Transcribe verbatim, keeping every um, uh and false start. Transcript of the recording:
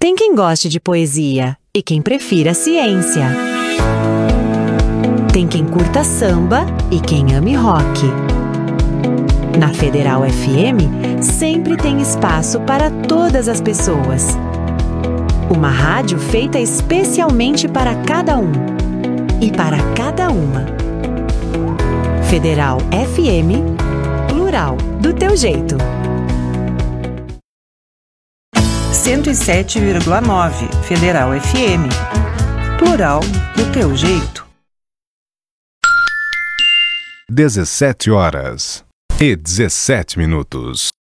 Tem quem goste de poesia e quem prefira ciência. Tem quem curta samba e quem ame rock. Na Federal F M, sempre tem espaço para todas as pessoas. Uma rádio feita especialmente para cada um e para cada uma. Federal F M, plural, do teu jeito. cento e sete vírgula nove Federal F M, plural, do teu jeito. dezessete horas e dezessete minutos.